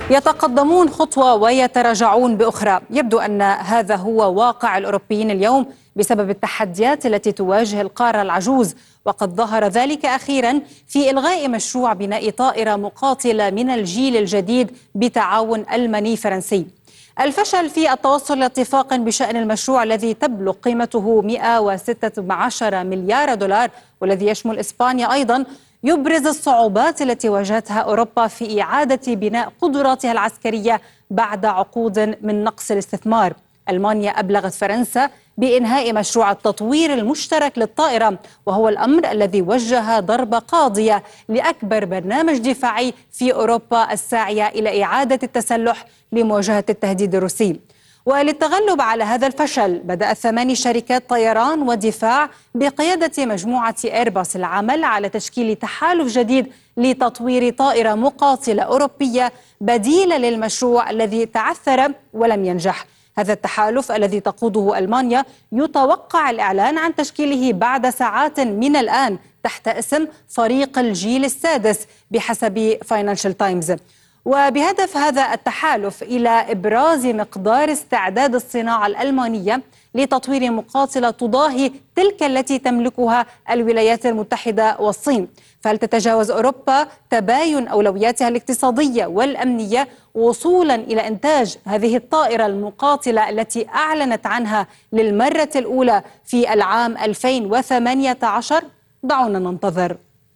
يتقدمون خطوة ويتراجعون بأخرى. يبدو أن هذا هو واقع الأوروبيين اليوم بسبب التحديات التي تواجه القارة العجوز، وقد ظهر ذلك أخيرا في إلغاء مشروع بناء طائرة مقاتلة من الجيل الجديد بتعاون ألماني فرنسي. الفشل في التوصل لاتفاق بشأن المشروع الذي تبلغ قيمته 116 مليار دولار والذي يشمل إسبانيا أيضا يبرز الصعوبات التي واجهتها أوروبا في إعادة بناء قدراتها العسكرية بعد عقود من نقص الاستثمار. ألمانيا أبلغت فرنسا بإنهاء مشروع التطوير المشترك للطائرة، وهو الأمر الذي وجه ضربة قاضية لأكبر برنامج دفاعي في أوروبا الساعية إلى إعادة التسلح لمواجهة التهديد الروسي. وللتغلب على هذا الفشل بدأت 8 شركات طيران ودفاع بقيادة مجموعة إيرباص العمل على تشكيل تحالف جديد لتطوير طائرة مقاتلة أوروبية بديلة للمشروع الذي تعثر ولم ينجح. هذا التحالف الذي تقوده ألمانيا يتوقع الإعلان عن تشكيله بعد ساعات من الآن تحت اسم فريق الجيل السادس بحسب فاينانشال تايمز، وبهدف هذا التحالف إلى إبراز مقدار استعداد الصناعة الألمانية لتطوير مقاتلة تضاهي تلك التي تملكها الولايات المتحدة والصين. فهل تتجاوز أوروبا تباين أولوياتها الاقتصادية والأمنية وصولا إلى إنتاج هذه الطائرة المقاتلة التي أعلنت عنها للمرة الأولى في العام 2018؟ دعونا ننتظر.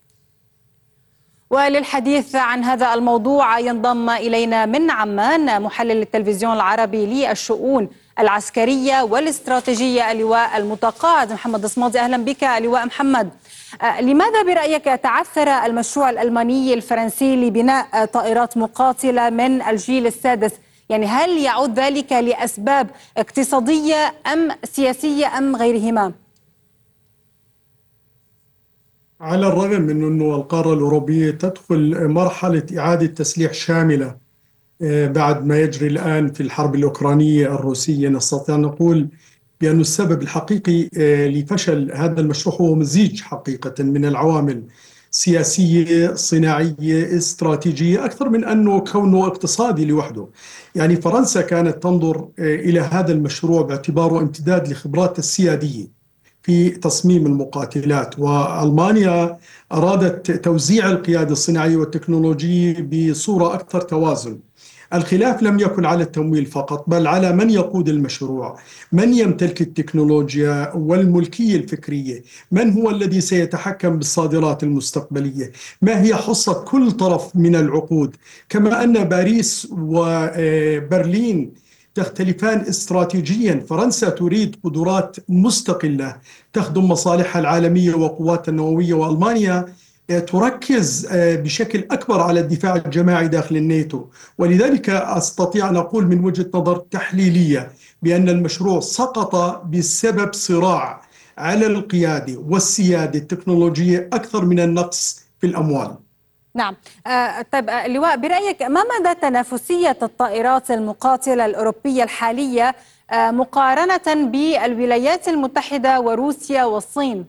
وللحديث عن هذا الموضوع ينضم إلينا من عمان محلل التلفزيون العربي للشؤون العسكرية والاستراتيجية اللواء المتقاعد محمد الصمادي. أهلا بك اللواء محمد. لماذا برأيك تعثر المشروع الألماني الفرنسي لبناء طائرات مقاتلة من الجيل السادس؟ يعني هل يعود ذلك لأسباب اقتصادية أم سياسية أم غيرهما؟ على الرغم من أنه القارة الأوروبية تدخل مرحلة إعادة تسليح شاملة بعد ما يجري الآن في الحرب الأوكرانية الروسية، نستطيع أن نقول بأن السبب الحقيقي لفشل هذا المشروع هو مزيج حقيقة من العوامل سياسية صناعية استراتيجية أكثر من أنه كونه اقتصادي لوحده. يعني فرنسا كانت تنظر إلى هذا المشروع باعتباره امتداد لخبرات السيادية في تصميم المقاتلات، وألمانيا أرادت توزيع القيادة الصناعية والتكنولوجية بصورة أكثر توازن. الخلاف لم يكن على التمويل فقط بل على من يقود المشروع، من يمتلك التكنولوجيا والملكية الفكرية، من هو الذي سيتحكم بالصادرات المستقبلية، ما هي حصة كل طرف من العقود، كما أن باريس وبرلين تختلفان استراتيجيا. فرنسا تريد قدرات مستقلة تخدم مصالحها العالمية وقواتها النووية، وألمانيا تركز بشكل أكبر على الدفاع الجماعي داخل الناتو. ولذلك أستطيع أن أقول من وجهة نظر تحليلية بأن المشروع سقط بسبب صراع على القيادة والسيادة التكنولوجية أكثر من النقص في الأموال. نعم. طيب لواء، برأيك ما مدى تنافسية الطائرات المقاتلة الأوروبية الحالية مقارنة بالولايات المتحدة وروسيا والصين؟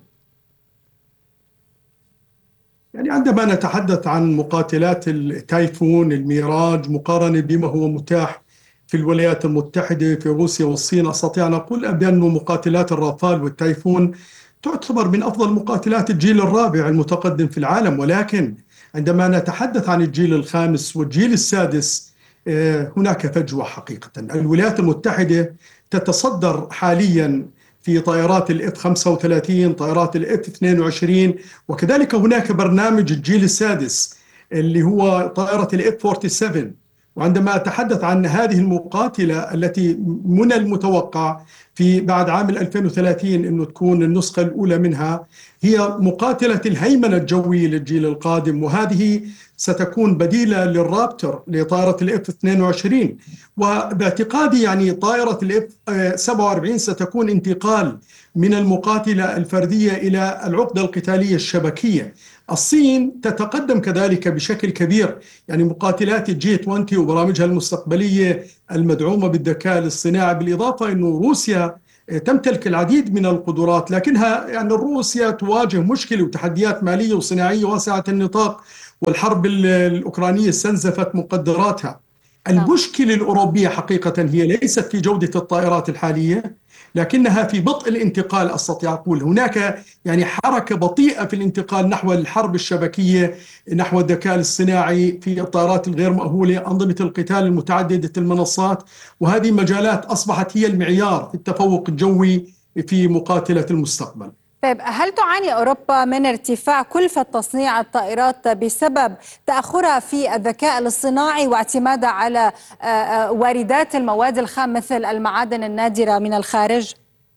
يعني عندما نتحدث عن مقاتلات التايفون الميراج مقارنة بما هو متاح في الولايات المتحدة في روسيا والصين، أستطيع أن أقول بأن مقاتلات الرافال والتايفون تعتبر من أفضل مقاتلات الجيل الرابع المتقدم في العالم. ولكن عندما نتحدث عن الجيل الخامس والجيل السادس هناك فجوة حقيقة. الولايات المتحدة تتصدر حاليا في طائرات الإف 35، طائرات الإف 22، وكذلك هناك برنامج الجيل السادس اللي هو طائرة الإف 47. وعندما أتحدث عن هذه المقاتلة التي من المتوقع في بعد عام 2030 أنه تكون النسخة الأولى منها، هي مقاتلة الهيمنة الجوية للجيل القادم، وهذه ستكون بديلة للرابتر لطائرة الإف 22. وباعتقادي يعني طائرة الإف 47 ستكون انتقال من المقاتلة الفردية إلى العقدة القتالية الشبكية. الصين تتقدم كذلك بشكل كبير، يعني مقاتلات الجي 20 وبرامجها المستقبلية المدعومة بالذكاء الاصطناعي، بالإضافة أن روسيا تمتلك العديد من القدرات، لكنها يعني روسيا تواجه مشكلة وتحديات مالية وصناعية واسعة النطاق، والحرب الأوكرانية استنزفت مقدراتها. المشكلة الأوروبية حقيقة هي ليست في جودة الطائرات الحالية، لكنها في بطء الانتقال. أستطيع أقول هناك يعني حركة بطيئة في الانتقال نحو الحرب الشبكية، نحو الذكاء الاصطناعي في الطائرات الغير مأهولة، أنظمة القتال المتعددة المنصات، وهذه مجالات أصبحت هي المعيار في التفوق الجوي في مقاتلة المستقبل. طيب، هل تعاني أوروبا من ارتفاع كلفة تصنيع الطائرات بسبب تأخرها في الذكاء الاصطناعي واعتمادها على واردات المواد الخام مثل المعادن النادرة من الخارج؟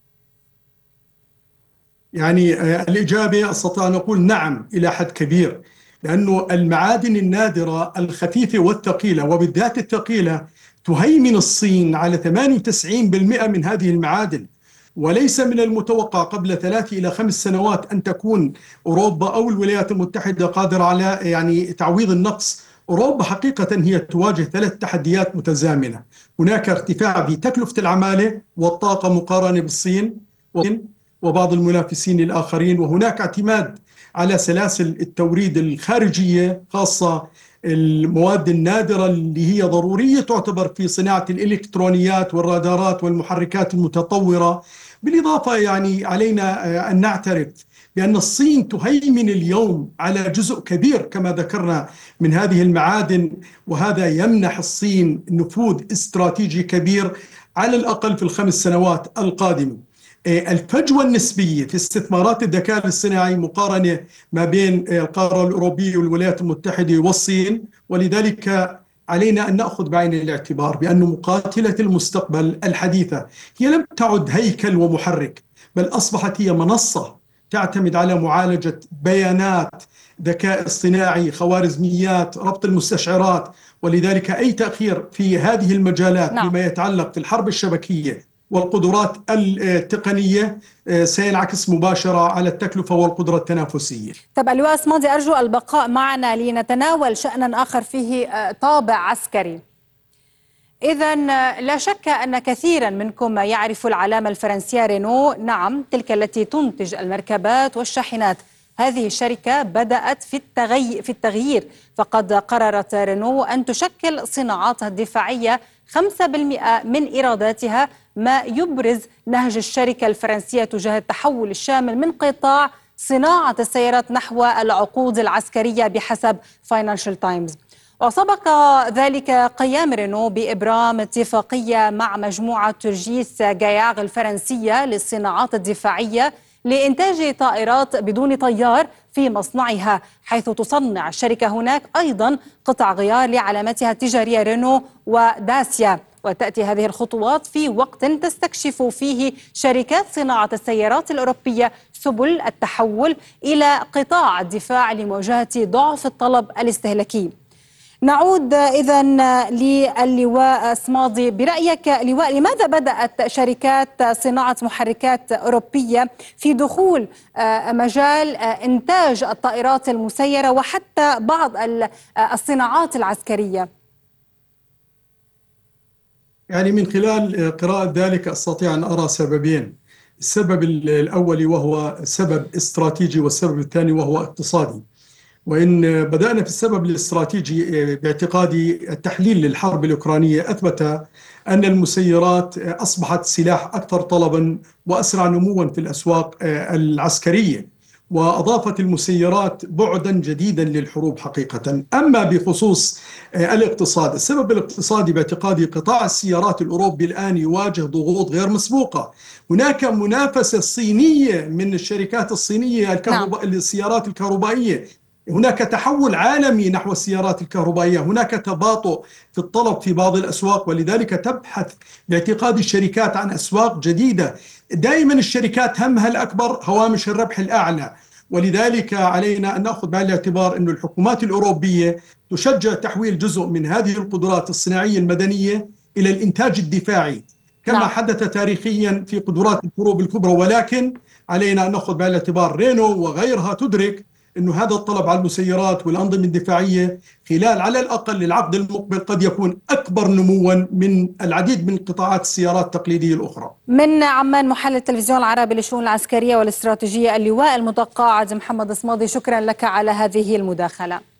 يعني الإجابة أستطيع أن أقول نعم إلى حد كبير، لأنه المعادن النادرة الخفيفة والثقيلة وبالذات الثقيلة تهيمن الصين على 98% من هذه المعادن، وليس من المتوقع قبل 3 إلى 5 سنوات أن تكون أوروبا أو الولايات المتحدة قادرة على يعني تعويض النقص. أوروبا حقيقة هي تواجه 3 تحديات متزامنة. هناك ارتفاع في تكلفة العمالة والطاقة مقارنة بالصين وبعض المنافسين الآخرين، وهناك اعتماد على سلاسل التوريد الخارجية، خاصة المواد النادرة اللي هي ضرورية تعتبر في صناعة الإلكترونيات والرادارات والمحركات المتطورة. بالإضافة يعني علينا أن نعترف بأن الصين تهيمن اليوم على جزء كبير كما ذكرنا من هذه المعادن، وهذا يمنح الصين نفوذ استراتيجي كبير على الأقل في ال5 سنوات القادمة. الفجوة النسبية في استثمارات الذكاء الاصطناعي مقارنة ما بين القارة الأوروبية والولايات المتحدة والصين، ولذلك علينا أن نأخذ بعين الاعتبار بأن مقاتلة المستقبل الحديثة هي لم تعد هيكل ومحرك، بل أصبحت هي منصة تعتمد على معالجة بيانات، ذكاء اصطناعي، خوارزميات، ربط المستشعرات. ولذلك أي تأخير في هذه المجالات بما يتعلق في الحرب الشبكية والقدرات التقنية سينعكس مباشرة على التكلفة والقدرة التنافسية. طب اللواء صمادي، أرجو البقاء معنا لنتناول شأنا آخر فيه طابع عسكري. إذن لا شك أن كثيرا منكم يعرف العلامة الفرنسية رينو، نعم تلك التي تنتج المركبات والشاحنات. هذه الشركة بدأت في التغيير، فقد قررت رينو أن تشكل صناعاتها الدفاعية 5% من إيراداتها، ما يبرز نهج الشركة الفرنسية تجاه التحول الشامل من قطاع صناعة السيارات نحو العقود العسكرية بحسب فاينانشال تايمز. وسبق ذلك قيام رينو بإبرام اتفاقية مع مجموعة تورجيس جاياغ الفرنسية للصناعات الدفاعية لإنتاج طائرات بدون طيار في مصنعها، حيث تصنع الشركة هناك أيضا قطع غيار لعلامتها التجارية رينو وداسيا. وتأتي هذه الخطوات في وقت تستكشف فيه شركات صناعة السيارات الأوروبية سبل التحول إلى قطاع الدفاع لمواجهة ضعف الطلب الاستهلاكي. نعود إذن للواء صمادي، برأيك لواء، لماذا بدأت شركات صناعة محركات أوروبية في دخول مجال إنتاج الطائرات المسيرة وحتى بعض الصناعات العسكرية؟ يعني من خلال قراءة ذلك أستطيع أن أرى سببين. السبب الأول وهو سبب استراتيجي، والسبب الثاني وهو اقتصادي. وإن بدأنا في السبب الاستراتيجي، باعتقادي التحليل للحرب الأوكرانية أثبت أن المسيرات أصبحت سلاح أكثر طلبا وأسرع نموا في الأسواق العسكرية، وأضافت المسيرات بعدا جديدا للحروب حقيقة. أما بخصوص الاقتصاد، السبب الاقتصادي باعتقادي قطاع السيارات الأوروبي الآن يواجه ضغوط غير مسبوقة. هناك منافسة صينية من الشركات الصينية السيارات الكهربائية، هناك تحول عالمي نحو السيارات الكهربائية، هناك تباطؤ في الطلب في بعض الأسواق، ولذلك تبحث باعتقاد الشركات عن أسواق جديدة. دائما الشركات همها الأكبر هوامش الربح الأعلى، ولذلك علينا أن نأخذ بعين الاعتبار أن الحكومات الأوروبية تشجع تحويل جزء من هذه القدرات الصناعية المدنية إلى الإنتاج الدفاعي كما حدث تاريخيا في قدرات الحروب الكبرى. ولكن علينا أن نأخذ بعين الاعتبار رينو وغيرها تدرك أنه هذا الطلب على المسيرات والأنظمة الدفاعية خلال على الأقل العقد المقبل قد يكون أكبر نموا من العديد من قطاعات السيارات التقليدية الأخرى. من عمان، محلل التلفزيون العربي للشؤون العسكرية والاستراتيجية، اللواء المتقاعد محمد صمادي، شكرا لك على هذه المداخلة.